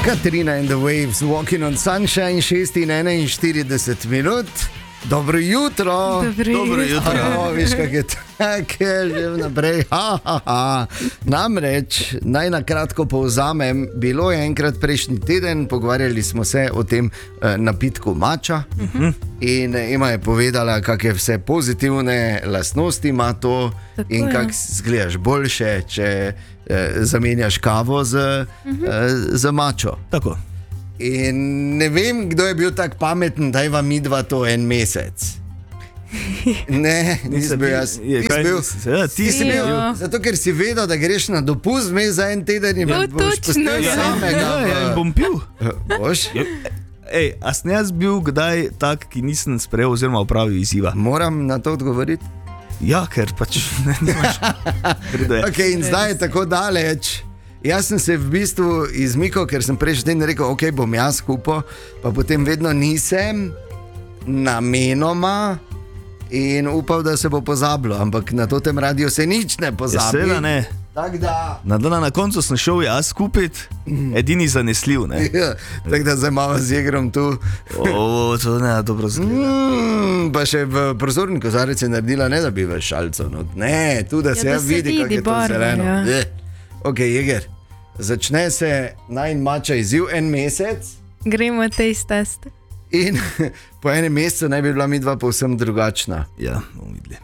Katrina and the Waves, Walking on Sunshine, 6:41 minut. Dobro jutro. Dobro jutro. Veš, kak je tako, že vnaprej. Namreč, naj na kratko povzamem, bilo je enkrat prejšnji teden, pogovarjali smo se o tem napitku mača in Ema je povedala, kakšne vse pozitivne lastnosti ima to in kako izgledaš boljše, če zamenjaš kavo z mačo. Tako. In ne vem, kdo je bil tako pameten, da je vam midva to en mesec. Ne, nisem bil jaz. Ti si bil. Zato, ker si vedel, da greš na dopust za en teden in boš postal samega. Ja, bom pil. Boš? Ej, a sem jaz bil kdaj tak, ki nisem sprejel oziroma opravil izziva? Moram na to odgovoriti? Ja, ker pač nimaš. Ok, in zdaj je tako daleč. Jaz sem se v bistvu izmikal, ker sem prejšnji teden rekel, ok, bom jaz kupil, pa potem vedno nisem, namenoma in upal, da se bo pozabilo, ampak na tem radiju se nič ne pozabi. Seveda ne. Tako da. Na koncu sem šel jaz kupiti, edini zanesljiv, ne? Ja, tako da zdaj malo z igrom tu. To ne, dobro zgleda. Pa še v prozorniku kozarec je naredila, ne da bi v šalco. No. Ne, tu da se ja vidi, kako je to zeleno. Ja. Ok, Jeger, začne se najmača izziv en mesec. Gremo taste test. In po enem mesecu naj bi bila midva povsem drugačna. Ja, bomo videli.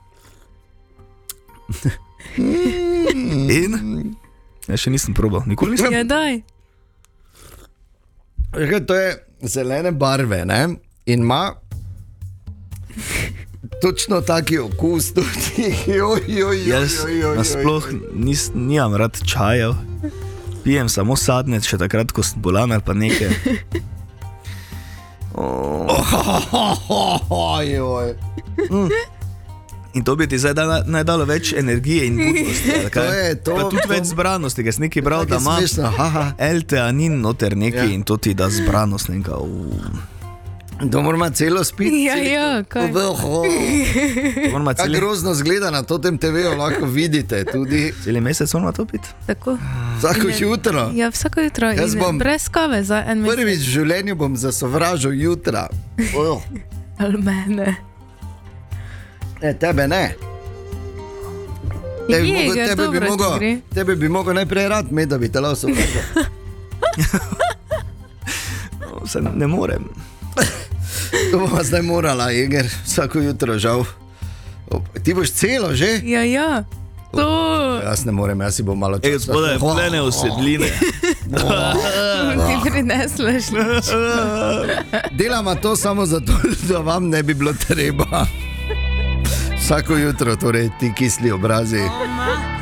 In? Ja, še nisem probal, nikoli nisem. Ja, daj. To je zelene barve, ne? In ima točno taki okus tudi. Jaz nasploh nimam rad čajev, pijem samo sadne, še takrat, ko sem bolan ali pa nekaj. In to bi ti zdaj najdalo več energije in budnosti. To je to. Pa tudi več zbranosti, ker si nekaj bral, da ima L-teanin noter nekaj in to ti da zbranost nekaj. To moramo celo spiti. Ja, kaj. Kako grozno zgleda na tem TV-u, lahko vidite tudi. Celi mesec moramo to piti. Tako. Vsako jutro. Ja, vsako jutro. Brez kave za en mesec. Prvič v življenju bom zasovražil jutra. Ali mene. Ne, tebe ne. Tebe bi mogel najprej rad imeti, da bi te lahko sovražil. Se ne morem. To bomo zdaj morala, Jeger, vsako jutro žal. Ti boš celo že? Ja. To. Jaz ne morem, jaz si bom malo časa. Spodaj, plene usedline. Ti prinesleš. Delamo to samo zato, da vam ne bi bilo treba. Vsako jutro, torej ti kisli obrazi.